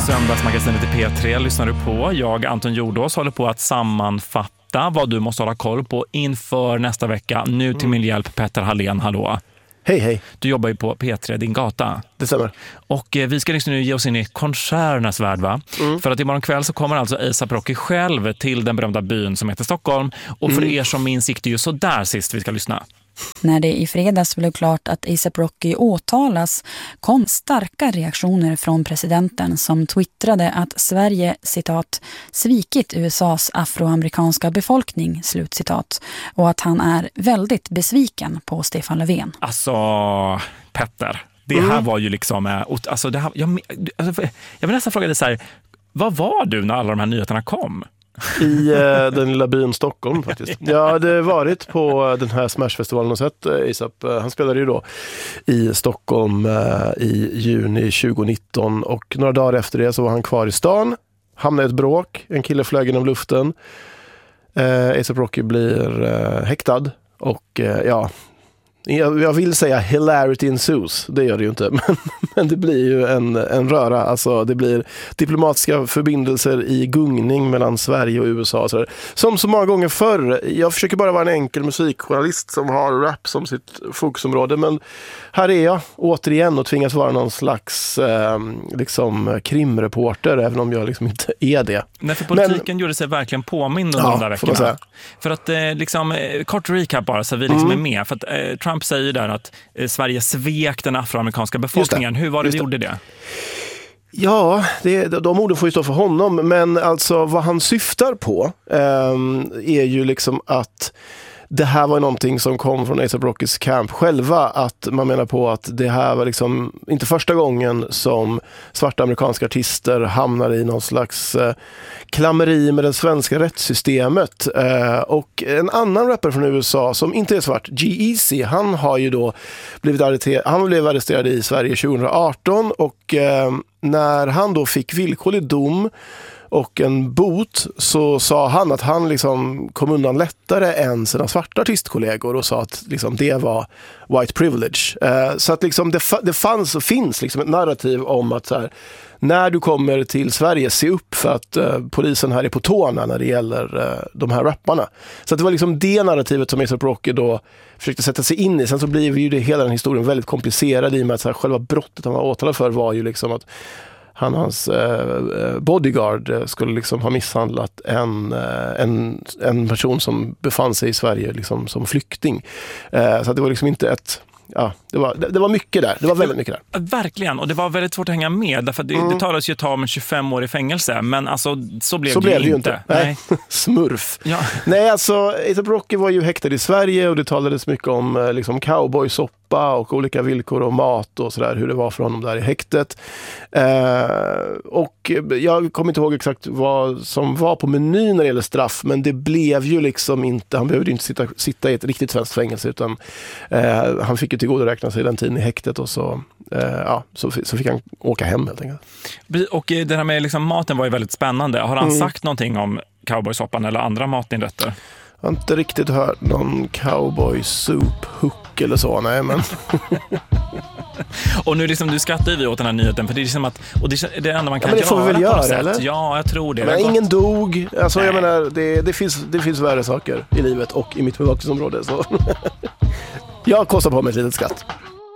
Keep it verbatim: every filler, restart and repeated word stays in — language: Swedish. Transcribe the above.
Söndagsmagasinet i P tre lyssnar du på. Jag, Anton Jordås, håller på att sammanfatta vad du måste hålla koll på inför nästa vecka. Nu till min hjälp Petter Hallén, hallå. Hej, hej. Du jobbar ju på P tre, din gata. Det stämmer. Och eh, vi ska liksom nu ge oss in i konserternas värld, va? Mm. För att imorgon kväll så kommer alltså A$AP Rocky själv till den berömda byn som heter Stockholm. Och för mm. er som minns gick det ju så där sist vi ska lyssna. När det i fredags blev klart att A$AP Rocky åtalas kom starka reaktioner från presidenten som twittrade att Sverige, citat, svikit U S A:s afroamerikanska befolkning, slutcitat, och att han är väldigt besviken på Stefan Löfven. Alltså, Petter, det här mm. var ju liksom, alltså det här, jag, alltså, jag vill nästan fråga dig så här, vad var du när alla de här nyheterna kom? I eh, den lilla byn Stockholm faktiskt. Jag hade varit på den här Smashfestivalen och sett eh, A$AP. Han spelade ju då i Stockholm eh, i juni tjugonitton och några dagar efter det så var han kvar i stan. Hamnade i ett bråk, en kille flög genom luften. Eh, A$AP Rocky blir eh, häktad och eh, ja... Jag vill säga hilarity ensues, det gör det ju inte, men, men det blir ju en, en röra. Alltså det blir diplomatiska förbindelser i gungning mellan Sverige och U S A. Så där. Som så många gånger förr, jag försöker bara vara en enkel musikjournalist som har rap som sitt fokusområde, men här är jag återigen och tvingas vara någon slags eh, liksom krimreporter, även om jag liksom inte är det. Nej, för politiken men, gjorde sig verkligen påmind under ja, de där veckorna. För att eh, liksom, kort recap bara så vi liksom mm. är med, för att eh, Trump säger där att eh, Sverige svek den afroamerikanska befolkningen. Hur var det vi gjorde det? Ja, det, de orden får ju stå för honom, men alltså vad han syftar på eh, är ju liksom att det här var någonting som kom från A$AP Rockys camp själva, att man menar på att det här var liksom inte första gången som svarta amerikanska artister hamnar i någon slags eh, klammeri med det svenska rättssystemet. Eh, och en annan rapper från U S A som inte är svart, G-Eazy, han har ju då blivit arresterad, han blev arresterad i Sverige tjugoarton och eh, när han då fick villkorlig dom och en bot så sa han att han liksom kom undan lättare än sina svarta artistkollegor och sa att liksom det var white privilege. Eh, så att liksom det, det fanns och finns liksom ett narrativ om att så här, när du kommer till Sverige, se upp för att eh, polisen här är på tårna när det gäller eh, de här rapparna. Så att det var liksom det narrativet som A$AP Rocky då försökte sätta sig in i. Sen så blev ju det, hela den historien väldigt komplicerad i och med att så här, själva brottet han var åtalad för var ju liksom att han och hans eh, bodyguard skulle liksom ha misshandlat en, eh, en, en person som befann sig i Sverige liksom som flykting. Eh, så att det var liksom inte ett... Ja, det var, det, det var mycket där. Det var väldigt mycket där. Verkligen, och det var väldigt svårt att hänga med därför att det, mm. det talades ju ett tag om tjugofem år i fängelse, men alltså så blev så det blev ju det inte. inte. Nej. Smurf. Ja. Nej, alltså A$AP Rocky var ju häktad i Sverige och det talades mycket om liksom cowboysoppa och olika villkor och mat och sådär, hur det var för honom där i häktet. Eh, och jag kommer inte ihåg exakt vad som var på menyn när det gäller straff, men det blev ju liksom inte, han behövde inte sitta, sitta i ett riktigt svenskt fängelse utan eh, han fick ju tillgodoräkna sig den tiden i häktet och så, eh, ja, så, så fick han åka hem helt enkelt. Och det här med liksom maten var ju väldigt spännande. Har han mm. sagt någonting om cowboysoppan eller andra matinrätter? Jag har inte riktigt hört någon cowboy soup hook eller så, nej men... Och nu liksom, du skrattar ju åt den här nyheten för det är liksom att, och det är det enda man kan ja, men det får göra vi väl göra, sätt. eller? Ja, jag tror det. Men det ingen gott. dog, alltså nej. Jag menar, det, det, finns, det finns värre saker i livet och i mitt bevakningsområde, så... Jag kostar på mig ett litet skatt.